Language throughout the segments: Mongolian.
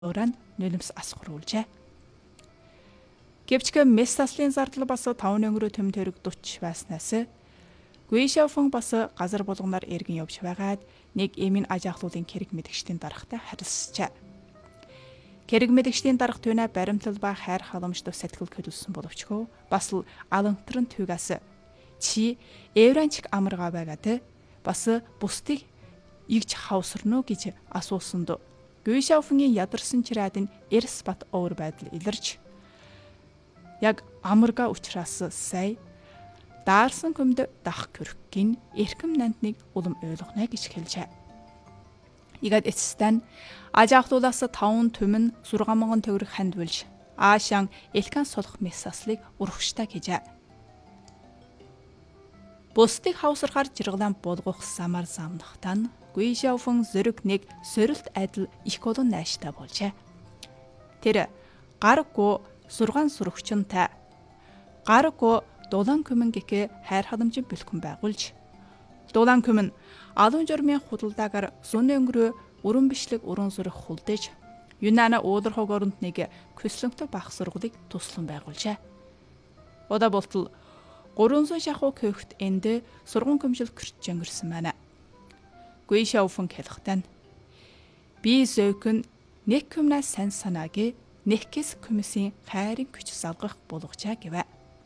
өөрөнд нулимс асгруулжээ. Гэвч Мессаслын зардал бас 5 өнгөрөө төм төрөг 40 байснаас Гуйшаофэн бас газар болгоноор эргэн явж байгаад нэг эмийн ажаахлуулын хэрэг мэдгчдийн дарагтай харилцжээ. Хэрэг мэдгчдийн дарга түүнэ баримтал ба хайр халамжтай сэтгэл хөдлөсөн боловчгүй бас л алантрын түгээс чи евранчик амаргаа байгаад бас бусдыг игж хавсарно гэж асуусанд Гуйшаофэнгийн ядарсан чираад нь Эрсбат уур байдал илэрч яг амарга учраас сая даарсан көмд дах көрхгийн эрхэм нантныг улам ойлгоно гэж хэлжээ. Игад эцэстэн ажаахлуулаас 5 түмэн 6,000 төгрөг хандвулж аашаан элкан сулах Мессаслыг урагштай гэжээ. Бусдыг хавсархаар жиргалан болгох самар замнахтан Гуйшаофэн зэрэг нэг сорилт адил их олон найштай болжээ. Тэр гарггүй сургаан сурагчтай гарггүй дулаан көмөн гэхэ хайр халамжийн бэлхэн байгуулж дулаан көмөн алуун журмын худалдаагаар сүн өнгөрөө өрөн бишлэг өрөн зүрх хулдэж Юнана уулархог оронд нэг көслөнтө бах сургуулийг туслан байгуулжээ. Ода болтол 300 шахуу көөхт энд сургууль көмжил гэрч өнгөрсөн байна. Гуйшаофэн хэлэхтэн би зөөхөн нэг көмнас сан санааги нэгкэс комиссийн хайрын күч залгах болгожаа гэвэ.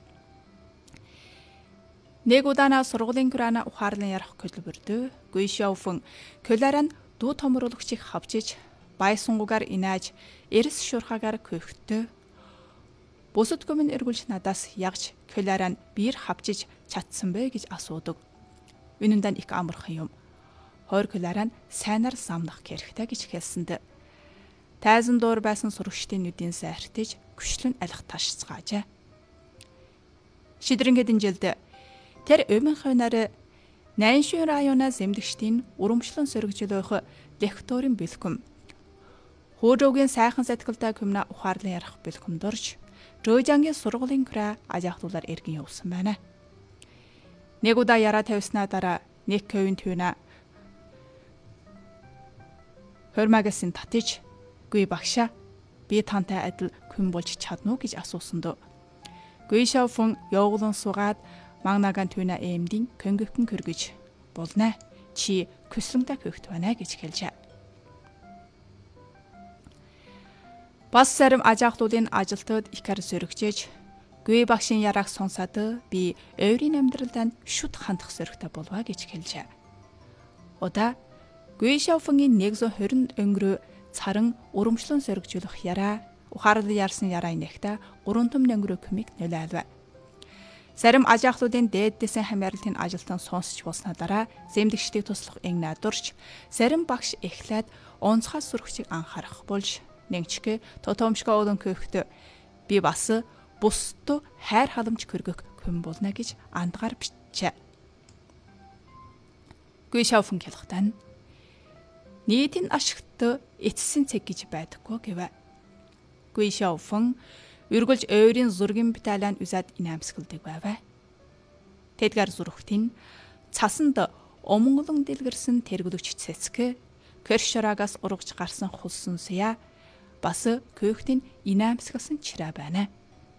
Нэг удаанаа сургуулийн гүрана ухаарлан ярах көлбөрдөө Гуйшаофэн көларан дуу томруулагчийг хавчиж байсунгуугаар инааж эрс шурхагаар көөхтөө бусад көмөн эргүүлж надаас ягж көларан биер хавчиж чадсан бэ гэж асуудаг. Үнэндээ их амархан юм. Хойр көларан сайнаар самнах хэрэгтэй гэж хэлсэнд тайзан дуур байсан сурагчдын нүдийн сайртэж күшлэн алих ташцгаажээ. Шидрэнгэдэн жилд тэр өмнө хойноор Наншин районаас зэмлэгчдийн урамшлан сөргөжлөөх лекторийн бэлхэм Хөөжөөгийн сайхан сэтгэлтэй көмнө ухаарлан ярих бэлхэм дорж Жожангийн сургуулийн гра ажаахлуулаар эргэн явсан байна. Нэг удаа яраа тавьснаа дараа нэг ковын түүнэ хормагасын татиж гүй багшаа би тантай адил күн болж чадна уу гэж асуусанд Гуйшаофэн явуулан сугаад Магнаган түүнэ эмдийн көнгөкөн көргөж болно. Чи көслөнтэй хөөхт байна гэж хэлжээ. Бас зарим ажаахлуулын ажилтнууд ихэр сөрөгчөж гүй багшийн ярааг сонсоод би өөрийн амьдралд шүд хандах сөрөгтэй болваа гэж хэлжээ. Удаа Гуйшаофэнгийн 120 өнгөрөө царан урамшлан сөргөжлөх яраа ухаарлан ярсан яраа инэхтэ 3 төм өнгөрөө көмийг нөлөөлвэ. Зарим ажаахлуудын дээдсэн хамааралтын ажилтан сонсч болсны дараа зэмлэгчдийг туслах ин надурч зарим багш эхлээд онцгой сурагчийг анхаарах болж нэгчгэ тотомшгоо олон көөхтө би бас бусд хайр халамж көргөх хүн болно гэж андгаар бичжээ. Гуйшаофэн хэлэхтэн нийтийн ашигт эцсийн цэг гэж байдаггүй гэвэ. Гуйшаофэн үргэлж өөрийн зургийн батальон үзад инээмсгэлдэг байваа. Тэдгээр зурхтын цасанд омонголон дэлгэрсэн тэргүүлэгч цэцгэ Кершорагаас ургаж гарсан хулсан сая бас көөхтийн инээмсгэлсэн чираа байна.